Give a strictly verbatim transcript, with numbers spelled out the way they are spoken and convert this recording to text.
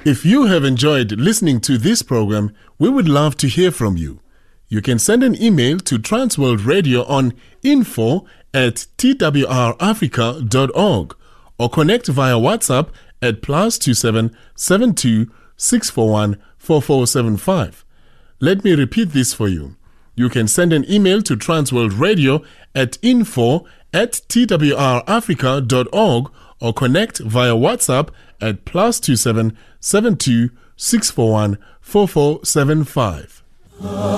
If you have enjoyed listening to this program, we would love to hear from you. You can send an email to Transworld Radio on info at t w r africa dot org or connect via WhatsApp at plus two seven seven two six four one four four seven five. Let me repeat this for you. You can send an email to Transworld Radio at info at t w r africa dot org or connect via WhatsApp at plus two seven seven two six four one four four seven five.